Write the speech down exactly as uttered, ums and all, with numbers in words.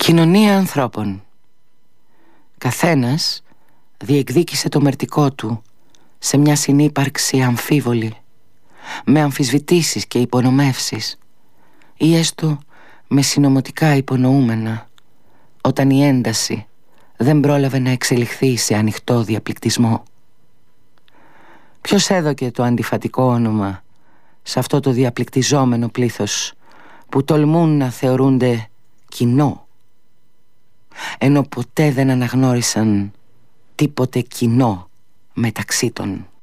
Κοινωνία ανθρώπων. Καθένας διεκδίκησε το μερτικό του σε μια συνύπαρξη αμφίβολη, με αμφισβητήσεις και υπονομεύσεις, ή έστω με συνωμοτικά υπονοούμενα, όταν η ένταση δεν πρόλαβε να εξελιχθεί σε ανοιχτό διαπληκτισμό. Ποιος έδωκε το αντιφατικό όνομα σε αυτό το διαπληκτιζόμενο πλήθος που τολμούν να θεωρούνται κοινό, ενώ ποτέ δεν αναγνώρισαν τίποτε κοινό μεταξύ των.